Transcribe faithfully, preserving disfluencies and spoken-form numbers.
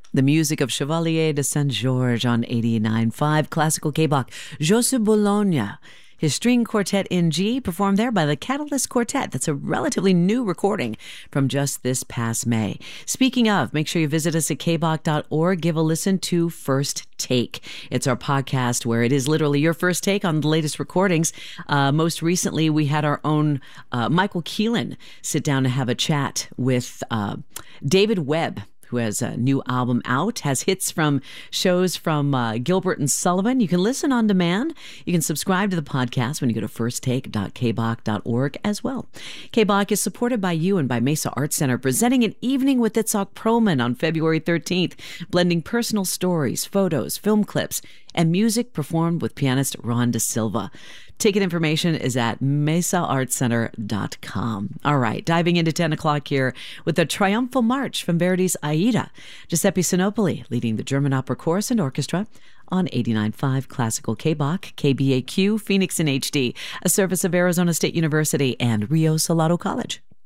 The music of Chevalier de Saint-Georges on eighty-nine point five Classical K-Bach. Joseph Bologna, his string quartet in G, performed there by the Catalyst Quartet. That's a relatively new recording from just this past May. Speaking of, make sure you visit us at k bach dot org. Give a listen to First Take. It's our podcast where it is literally your first take on the latest recordings. Uh, most recently, we had our own uh, Michael Keelan sit down to have a chat with uh, David Webb, who has a new album out, has hits from shows from uh, Gilbert and Sullivan. You can listen on demand. You can subscribe to the podcast when you go to first take dot k bach dot org as well. K-Bach is supported by you and by Mesa Art Center, presenting an evening with Itzhak Perlman on February thirteenth, blending personal stories, photos, film clips, and music performed with pianist Ron Da Silva. Ticket information is at mesa art center dot com. All right, diving into ten o'clock here with the Triumphal March from Verdi's Aida. Giuseppe Sinopoli leading the German Opera Chorus and Orchestra on eighty-nine point five Classical K-Bach, K B A Q, Phoenix in H D, a service of Arizona State University and Rio Salado College.